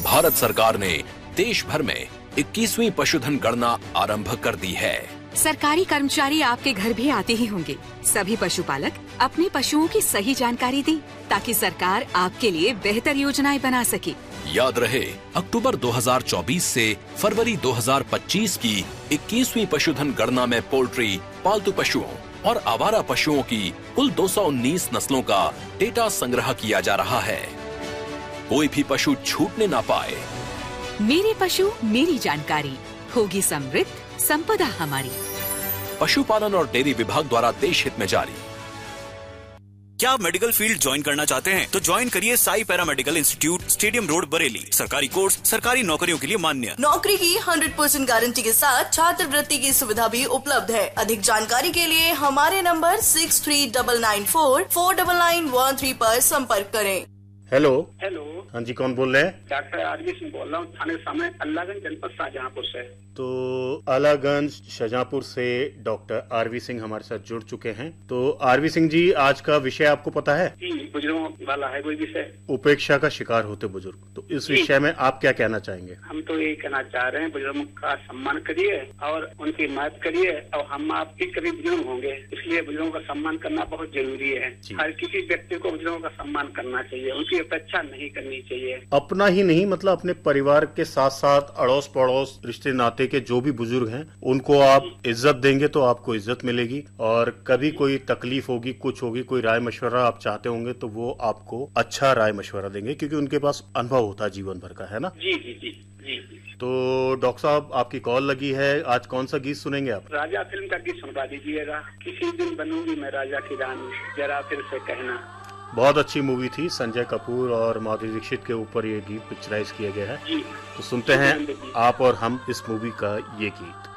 भारत सरकार ने देश भर में 21वीं पशुधन गणना आरंभ कर दी है। सरकारी कर्मचारी आपके घर भी आते ही होंगे। सभी पशुपालक अपने पशुओं की सही जानकारी दें ताकि सरकार आपके लिए बेहतर योजनाएं बना सके। याद रहे, अक्टूबर 2024 से फरवरी 2025 की 21वीं पशुधन गणना में पोल्ट्री, पालतू पशुओं और आवारा पशुओं की कुल 219 नस्लों का डेटा संग्रह किया जा रहा है। कोई भी पशु छूटने ना पाए। मेरे पशु मेरी जानकारी, होगी समृद्ध संपदा हमारी। पशुपालन और डेयरी विभाग द्वारा देश हित में जारी। क्या आप मेडिकल फील्ड ज्वाइन करना चाहते हैं तो ज्वाइन करिए Sai paramedical institute, stadium road, Bareilly. सरकारी कोर्स, सरकारी नौकरियों के लिए मान्य। नौकरी की 100% गारंटी के साथ छात्रवृत्ति की सुविधा भी उपलब्ध है। अधिक जानकारी के लिए हमारे नंबर 6399449913 पर संपर्क करें। हेलो। हाँ जी, कौन बोल रहे हैं? डॉक्टर आरवी सिंह बोल रहा हूँ, थाने सामने अल्लाहगंज, जनपद शाहजहांपुर से। तो अलागंज शाहजहांपुर से डॉक्टर आरवी सिंह हमारे साथ जुड़ चुके हैं। तो आरवी सिंह जी, आज का विषय आपको पता है? बुजुर्गों वाला है कोई विषय, उपेक्षा का शिकार होते बुजुर्ग। तो इस विषय में आप क्या कहना चाहेंगे? हम तो यही कहना चाह रहे हैं, बुजुर्गों का सम्मान करिए और उनकी मदद करिए। और हम आपके कभी बुजुर्ग होंगे, इसलिए बुजुर्गों का सम्मान करना बहुत जरूरी है। हर किसी व्यक्ति को बुजुर्गों का सम्मान करना चाहिए, उनकी अपेक्षा नहीं करनी चाहिए। अपना ही नहीं, मतलब अपने परिवार के साथ साथ अड़ोस पड़ोस, रिश्ते नाते के जो भी बुजुर्ग हैं, उनको आप इज्जत देंगे तो आपको इज्जत मिलेगी। और कभी कोई तकलीफ होगी, कुछ होगी, कोई राय मशवरा आप चाहते होंगे तो वो आपको अच्छा राय मशवरा देंगे, क्योंकि उनके पास अनुभव होता है जीवन भर का, है ना? जी जी जी जी। तो डॉक्टर साहब, आपकी कॉल लगी है, आज कौन सा गीत सुनेंगे आप? राजा फिल्म का गीत सुनवा दीजिएगा। किसी दिन बनूंगी मैं राजा की रानी, जरा फिर से कहना। बहुत अच्छी मूवी थी, संजय कपूर और माधुरी दीक्षित के ऊपर ये गीत पिक्चराइज किया गया है। तो सुनते हैं आप और हम इस मूवी का ये गीत।